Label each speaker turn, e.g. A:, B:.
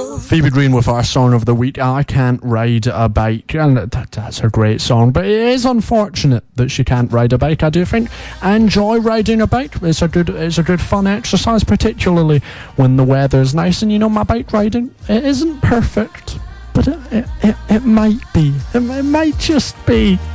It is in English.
A: Phoebe Green with our song of the week, I Can't Ride a Bike, and that's a great song, but it is unfortunate that she can't ride a bike. I do think I enjoy riding a bike. It's a good fun exercise, particularly when the weather is nice. And you know, my bike riding, it isn't perfect, but it might be. It might just be.